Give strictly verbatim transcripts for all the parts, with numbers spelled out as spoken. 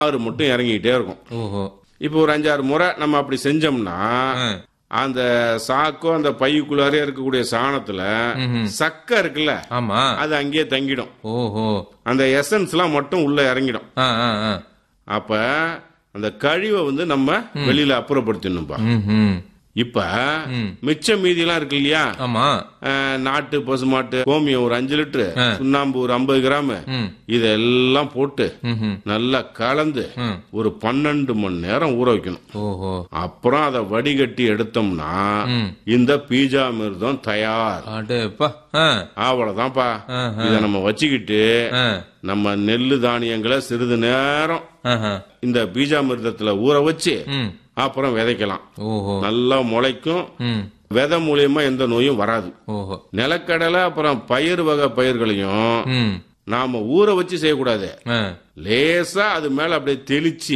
ஆறு மட்டும் இறங்கிட்டே இருக்கும். ஓஹோ. இப்போ ஒரு அஞ்சாறு முறை நம்ம அப்படி செஞ்சோம்னா அந்த சாக்கோ அந்த பைக்குள்ளாரே இருக்கக்கூடிய சாணத்துல சக்கை இருக்குல்ல, ஆமா, அது அங்கேயே தங்கிடும். ஓஹோ. அந்த எசன்ஸ் எல்லாம் மட்டும் உள்ள இறங்கிடும். அப்ப அந்த கழிவை வந்து நம்ம வெளியில அப்புறப்படுத்தணும்பா. இப்ப மிச்ச மீதி எல்லாம் இருக்கு இல்லையா, ஆமா, நாட்டு பசுமாட்டு கோமியம் ஒரு அஞ்சு லிட்டரு, சுண்ணாம்பு ஒரு ஐம்பது கிராம், இதெல்லாம் போட்டு நல்லா கலந்து ஒரு பன்னெண்டு மணி நேரம் ஊற வைக்கணும். ஓஹோ. அப்புறம் அதை வடிகட்டி எடுத்தோம்னா இந்த பீஜாமிர்தம் தயார். அவ்வளவுதான்ப்பா. இத நம்ம வச்சுக்கிட்டு நம்ம நெல்லு தானியங்களை சிறிது நேரம் இந்த பீஜாமிர்தத்துல ஊற வச்சு அப்புறம் விதைக்கலாம். நல்லா முளைக்கும். விதை மூலியமா எந்த நோயும் வராது. நிலக்கடலை அப்புறம் பயிர் வகை பயிர்களையும் நாம ஊற வச்சு செய்யக்கூடாது. லேசா அது மேல அப்படியே தெளிச்சு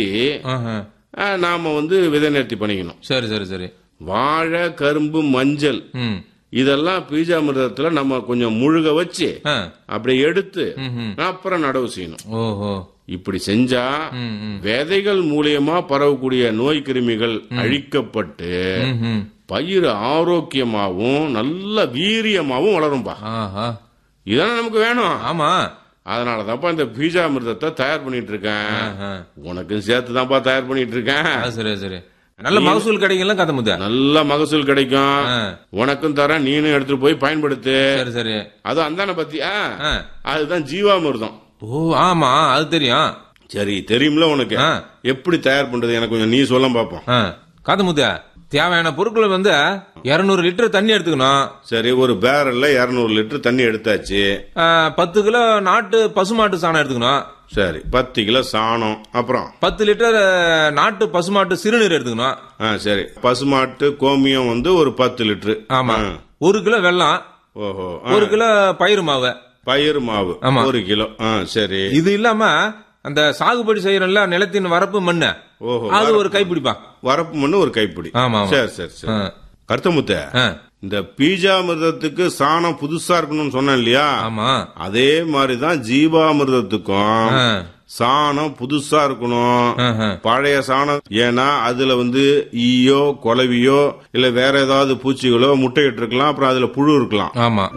நாம வந்து விதை நேர்த்தி பண்ணிக்கணும். சரி சரி சரி. வாழை, கரும்பு, மஞ்சள் இதெல்லாம் பீஜாமிர்தத்துல நம்ம கொஞ்சம் முழுக வச்சு அப்படியே எடுத்து அப்புறம் நடவு செய்யணும். ஓஹோ. இப்படி செஞ்சா விதைகள் மூலியமா பரவக்கூடிய நோய் கிருமிகள் அழிக்கப்பட்டு பயிர் ஆரோக்கியமாவும் நல்ல வீரியமாவும் வளரும்பா. இதானே நமக்கு வேணும். ஆமா. அதனாலதான்ப்பா இந்த பீஜாமிர்தத்தை தயார் பண்ணிட்டு இருக்கேன். உனக்கு சேர்த்து தான்ப்பா தயார் பண்ணிட்டு இருக்கேன். சரி சரி. நல்ல மகசூல் கிடைக்கும். கதமுத நல்ல மகசூல் கிடைக்கும். உனக்கும் தர, நீனும் எடுத்துட்டு போய் பயன்படுத்து. சரி சரி. அது அந்தான பத்தியா, அதுதான் ஜீவாமிர்தம். ஓ ஆமா, அது தெரியும். சரி, தெரியும்ல உனக்கு. எப்படி தயார் பண்றது எனக்கு கொஞ்சம் நீ சொல்ல பாப்போம். கதமுத தேவையான பொருட்கள் வந்து இருநூறு லிட்டர் தண்ணி எடுத்துக்கணும். சரி, ஒரு பேரல்ல இருநூறு லிட்டர் தண்ணி எடுத்தாச்சு. பத்து கிலோ நாட்டு பசுமாட்டு சாணம் எடுத்துக்கணும். சரி, பத்து கிலோ சாணம். அப்புறம் பத்து லிட்டர் நாட்டு பசுமாட்டு சிறுநீர் எடுத்துக்கணும். சரி, பசுமாட்டு கோமியம் வந்து ஒரு பத்து லிட்டர். ஆமா. ஒரு கிலோ வெல்லம். ஓஹோ. ஒரு கிலோ பயிர் மாவு. பயிர் மாவு ஒரு கிலோ. சரி, இது இல்லாம அந்த சாகுபடி செய்யறோம்ல நிலத்தின் வரப்பு மண்ணு, ஓஹோ, அது ஒரு கைப்பிடிப்பா. வரப்பு மண்ணு ஒரு கைப்பிடி. ஆமா. சரி சரி சரி. கருத்தமுத்த, இந்த பீஜாமிர்தத்துக்கு சாணம் புதுசா இருக்கணும்னு சொன்னேன் இல்லையா? ஆமா. அதே மாதிரிதான் ஜீவாமிர்தத்துக்கும் சாணம் புதுசா இருக்கணும். பழைய சாணம் ஏன்னா அதுல வந்து ஈயோ குளவியோ இல்ல வேற ஏதாவது பூச்சிகளோ முட்டையிட்டு இருக்கலாம். அப்புறம் அதுல புழு இருக்கலாம். ஆமா.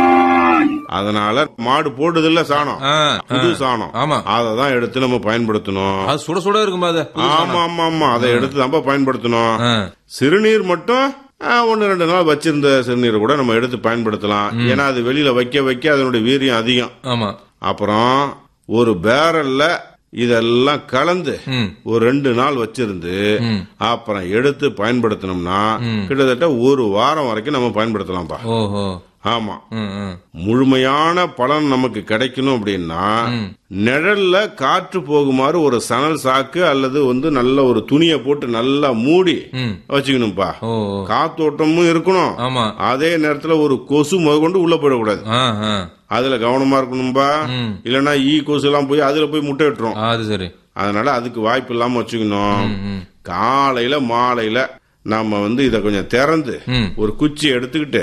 அதனால மாடு போடுது இல்ல சாணம், புது சாணம், அததான் எடுத்து நம்ம பயன்படுத்தணும். அது சுட சுட இருக்கும். ஆமா ஆமா ஆமா, அதை எடுத்து நம்ம பயன்படுத்தணும். சிறுநீர் மட்டும் ஒன்னு ரெண்டு நாள் வச்சிருந்த சிறுநீரை கூட நம்ம எடுத்து பயன்படுத்தலாம். ஏன்னா அது வெளியில வைக்க வைக்க அதனுடைய வீரியம் அதிகம். ஆமா. அப்புறம் ஒரு பேரல்ல இதெல்லாம் கலந்து ஒரு ரெண்டு நாள் வச்சிருந்து அப்புறம் எடுத்து பயன்படுத்தணும்னா கிட்டத்தட்ட ஒரு வாரம் வரைக்கும் நம்ம பயன்படுத்தலாம்ப்பா. ஓஹோ. ஆமா. முழுமையான பலன் நமக்கு கிடைக்கணும் அப்படின்னா நிழல்ல காற்று போகுமாறு ஒரு சணல் சாக்கு அல்லது வந்து நல்ல ஒரு துணியை போட்டு நல்லா மூடி வச்சுக்கணும்பா. காத்தோட்டமும் இருக்கணும். அதே நேரத்துல ஒரு கொசு முதற்கொண்டு உள்ள போயிடக்கூடாது. அதுல கவனமா இருக்கணும்பா. இல்லன்னா ஈ கொசு எல்லாம் போய் அதுல போய் முட்டை விட்டுரும். அதனால அதுக்கு வாய்ப்பு இல்லாம வச்சுக்கணும். காலையில மாலையில நாம வந்து இத கொஞ்சம் திறந்து ஒரு குச்சி எடுத்துக்கிட்டு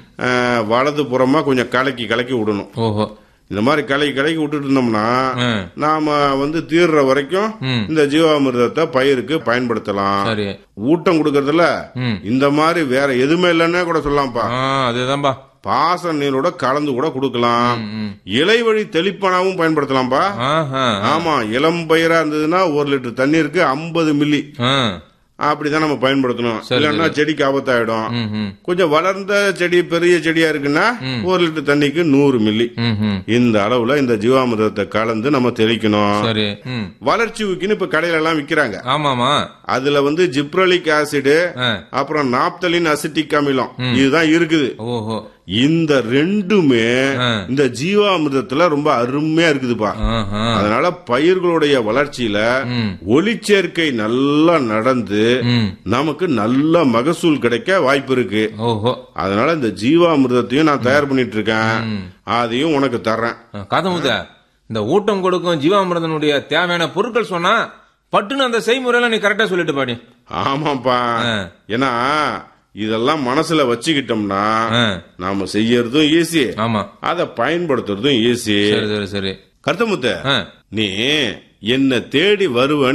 வலது புறமா கொஞ்சம் கலக்கி கலக்கி விடணும். இந்த மாதிரி கலக்கி கலக்கி விட்டுட்டு இருந்தோம்னா நாம வந்து தீர்ற வரைக்கும் இந்த ஜீவாமிர்தத்தை பயிருக்கு பயன்படுத்தலாம். ஊட்டம் கொடுக்கறதுல இந்த மாதிரி வேற எதுவுமே இல்லைன்னா கூட சொல்லலாம்ப்பா. அதுதான்பா. பாச நீரோட கலந்து கூட கொடுக்கலாம். இலை வழி தெளிப்பானாவும் பயன்படுத்தலாம்பா. ஆமா, இளம் பயிரா இருந்ததுன்னா ஒரு லிட்டர் தண்ணீருக்கு ஐம்பது மில்லி அப்படிதான் நம்ம பயன்படுத்தணும். இல்லன்னா செடிக்கு ஆபத்தாயிடும். கொஞ்சம் வளர்ந்த செடி பெரிய செடியா இருக்குன்னா ஒரு லிட்டர் தண்ணிக்கு நூறு மில்லி இந்த அளவுல இந்த ஜீவாமிர்தத்தை கலந்து நம்ம தெளிக்கணும். வளர்ச்சி ஊக்கின்னு இப்ப கடையில எல்லாம் விக்கிறாங்க. ஆமாமா. அதுல வந்து ஜிப்ரலிக் ஆசிட் அப்புறம் நாப்தலின் அசிட்டிக் அமிலம் இதுதான் இருக்குது. இந்த ரெண்டுமே இந்த ஜீவாமிர்தத்துல ரொம்ப அருமையா இருக்குதுப்பா. அதனால பயிர்களுடைய வளர்ச்சியில ஒளிச்சேர்க்கை நல்லா நடந்து நமக்கு நல்ல மகசூல் கிடைக்க வாய்ப்பு இருக்கு. அதனால இந்த ஜீவாமிர்தத்தையும் நான் தயார் பண்ணிட்டு இருக்கேன். அதையும் உனக்கு தர்றேன். கதமுத, இந்த ஊட்டம் கொடுக்கும் ஜீவாமிர்தனுடைய தேவையான பொருட்கள் சொன்னா பட்டுன்னு அந்த செய்முறையில நீ கரெக்டா சொல்லிட்டு பாடி. ஆமாப்பா. ஏன்னா இதெல்லாம் மனசுல வச்சுக்கிட்டோம்னா நாம செய்யறதும் ஈஸி, அதை பயன்படுத்துறதும் ஈஸி. சரி சரி. கருத்தமுத்த, நீ என்ன தேடி வருவன்